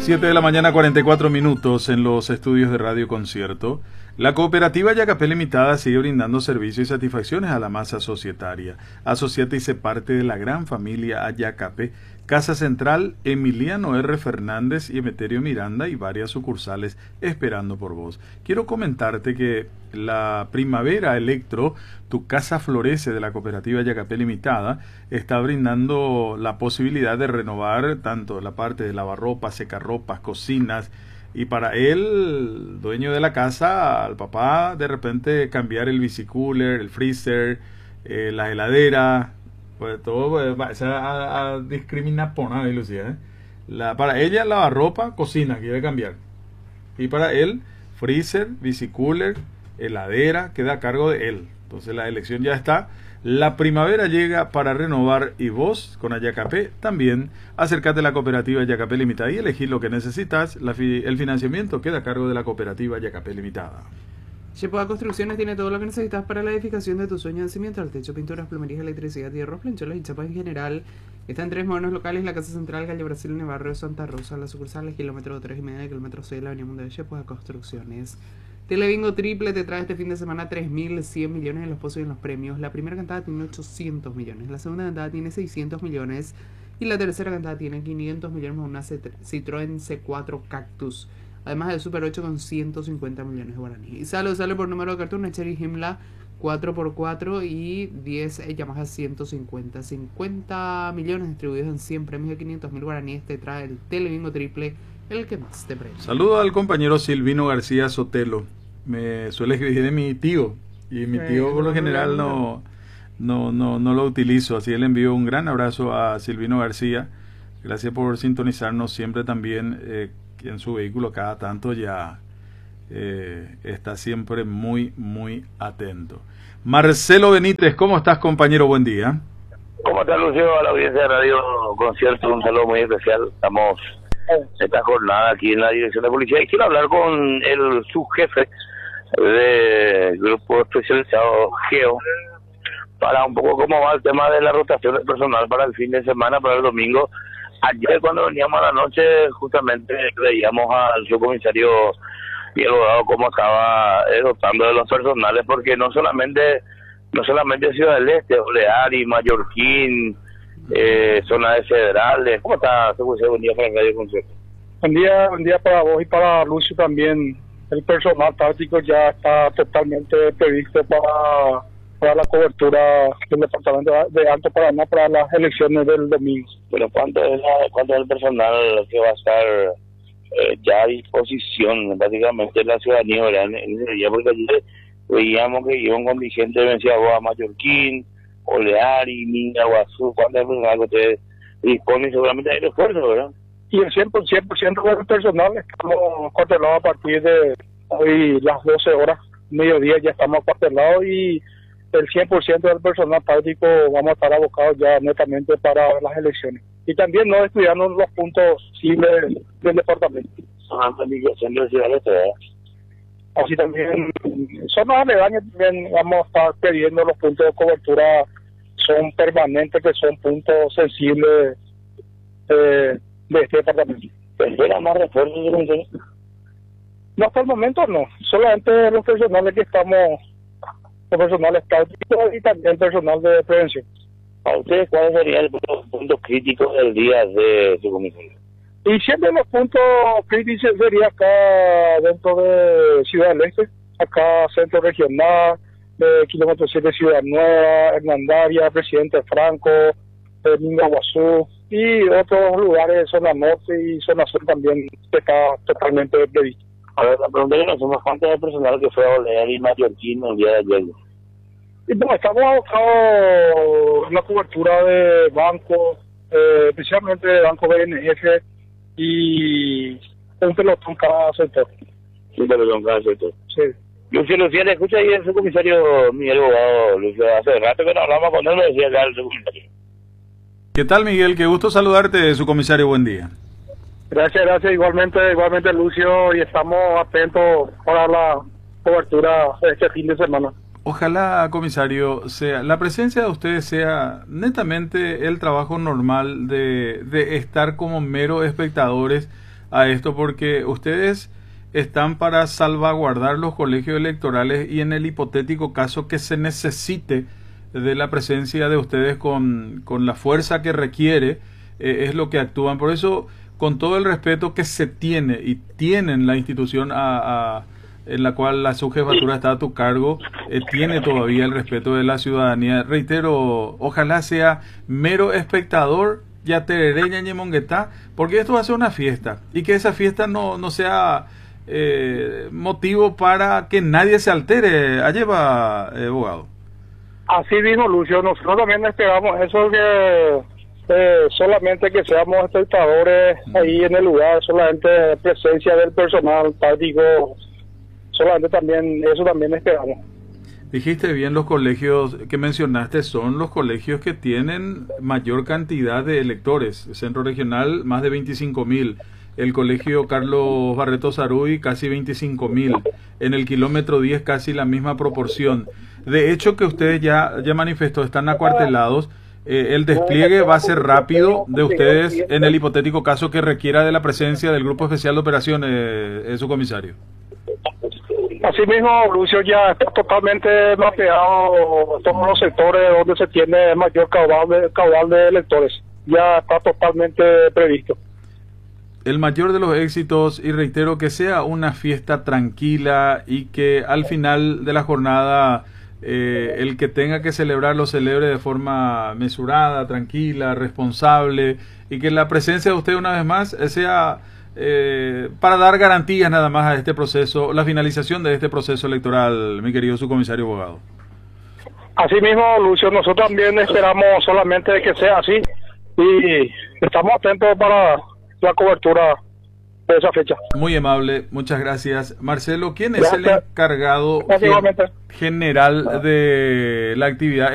7 de la mañana, 44 minutos en los estudios de Radio Concierto. La cooperativa Yacapé Limitada sigue brindando servicios y satisfacciones a la masa societaria. Asociate y sé parte de la gran familia Yacapé. Casa Central, Emiliano R. Fernández y Emeterio Miranda y varias sucursales esperando por vos. Quiero comentarte que la Primavera Electro, tu casa florece de la cooperativa Yacapé Limitada, está brindando la posibilidad de renovar tanto la parte de lavarropas, secarropas, cocinas, y para él, dueño de la casa, al papá, de repente cambiar el bicicooler, el freezer, la heladera, pues todo pues, a discriminar por nada, Lucía, para ella lavarropa, cocina, quiere cambiar. Y para él, freezer, bicicooler, heladera, queda a cargo de él. Entonces la elección ya está. La primavera llega para renovar y vos, con Yacapé, también acércate a la cooperativa Yacapé Limitada y elegir lo que necesitas. El financiamiento queda a cargo de la cooperativa Yacapé Limitada. Shepoa Construcciones tiene todo lo que necesitas para la edificación de tu sueño de cimiento, al techo, pinturas, plomerías, electricidad, hierros, plancholas y chapas en general. Está en 3 modelos locales: la Casa Central, calle Brasil, en el barrio de Santa Rosa, la sucursal es kilómetro 3,5 y kilómetro 6 de la avenida Mundial. Shepoa Construcciones. Telebingo Triple te trae este fin de semana 3.100 millones en los pozos y en los premios. La primera cantada tiene 800 millones, la segunda cantada tiene 600 millones y la tercera cantada tiene 500 millones más una Citroën C4 Cactus. Además del Super 8 con 150 millones de guaraníes. Y sale por número de cartón, una Cherry Himla 4x4 y 10 Yamaha 150. 50 millones distribuidos en 100 premios de 500.000 guaraníes. Te trae el Telebingo Triple, el que más te premia. Saludo al compañero Silvino García Sotelo. Me suele escribir de mi tío, y mi tío por lo general no lo utilizo, así le envío un gran abrazo a Silvino García. Gracias por sintonizarnos siempre también, en su vehículo cada tanto ya está siempre muy atento. Marcelo Benítez, ¿cómo estás, compañero? Buen día. ¿Cómo estás, Lucio? A la audiencia de Radio Concierto, un saludo muy especial. Estamos esta jornada aquí en la dirección de policía y quiero hablar con el subjefe del grupo especializado GEO para un poco cómo va el tema de la rotación del personal para el fin de semana, para el domingo. Ayer cuando veníamos a la noche justamente veíamos al subcomisario Miguel Bogado cómo estaba rotando de los personales, porque no solamente Ciudad del Este, Oleari, Mallorquín, zona de Federales. ¿Cómo está, subcomisario? Buen día para el Radio Concierto. Buen día para vos y para Lucio también. El personal táctico ya está totalmente previsto para la cobertura del departamento de Alto Paraná para las elecciones del domingo. Pero ¿cuánto es el personal que va a estar ya a disposición prácticamente de la ciudadanía, ¿verdad? En ese día, porque ayer veíamos que iba un contingente de Menciagua, Mallorquín, Oleari, Minga, Guazú. ¿Cuánto es el personal que ustedes disponen? Seguramente hay refuerzo, ¿verdad? Y el 100% del personal estamos acuartelados a partir de hoy las 12 horas, mediodía ya estamos acuartelados, y el 100% del personal táctico vamos a estar abocados ya netamente para las elecciones. Y también no estudiando los puntos cibles del departamento. Así también, zonas aledañas también vamos a estar pidiendo los puntos de cobertura, son permanentes, que son puntos sensibles de este departamento. ¿Espera más refuerzos? No, hasta el momento no, solamente los personales que estamos, los personales tácticos y también personal de prevención. ¿Para ustedes cuál sería el punto crítico del día de su comisión? Y siempre los puntos críticos sería acá dentro de Ciudad del Este, acá Centro Regional, kilómetro 7 Ciudad Nueva, Hernandaria, Presidente Franco, Minga, Guazú, y otros lugares, zona norte y zona sur también, que está totalmente previsto. A ver, la pregunta que nos hacemos, ¿cuánto es el personal que fue a Olear y Mallorquín el día de ayer? Y bueno, estamos abocados en la cobertura de bancos, especialmente de Banco BNF, y un pelotón cada sector. Un pelotón cada sector. Sí. Lucio, le escucha ahí el subcomisario Miguel Bogado. Lucio, hace rato que no hablamos con él, me decía acá el subcomisario. ¿Qué tal, Miguel? Qué gusto saludarte, subcomisario. Buen día. Gracias, igualmente Lucio, y estamos atentos para la cobertura este fin de semana. Ojalá, comisario, la presencia de ustedes sea netamente el trabajo normal de estar como meros espectadores a esto, porque ustedes están para salvaguardar los colegios electorales y en el hipotético caso que se necesite de la presencia de ustedes con la fuerza que requiere, es lo que actúan. Por eso, con todo el respeto que se tiene y tienen la institución en la cual la subjefatura está a tu cargo, tiene todavía el respeto de la ciudadanía. Reitero, ojalá sea mero espectador, ya terereña ñemonguetá, porque esto va a ser una fiesta, y que esa fiesta no sea motivo para que nadie se altere. Allí va, abogado. Así mismo, Lucio, nosotros también esperamos eso, que solamente que seamos espectadores ahí en el lugar, solamente presencia del personal táctico, solamente también, eso también esperamos. Dijiste bien, los colegios que mencionaste son los colegios que tienen mayor cantidad de electores. Centro Regional, más de 25.000. El colegio Carlos Barreto Saruy, casi 25.000. En el kilómetro 10, casi la misma proporción. De hecho, que ustedes ya manifestó, están acuartelados. El despliegue va a ser rápido de ustedes en el hipotético caso que requiera de la presencia del Grupo Especial de Operaciones, su comisario. Asimismo, Lucio, ya está totalmente mapeado todos los sectores donde se tiene mayor caudal de electores. Ya está totalmente previsto. El mayor de los éxitos, y reitero, que sea una fiesta tranquila y que al final de la jornada el que tenga que celebrar lo celebre de forma mesurada, tranquila, responsable, y que la presencia de usted una vez más sea para dar garantías nada más a este proceso, la finalización de este proceso electoral, mi querido subcomisario abogado. Así mismo, Lucio, nosotros también esperamos solamente que sea así y estamos atentos para la cobertura de esa fecha. Muy amable, muchas gracias. Marcelo, ¿quién es el encargado general de la actividad?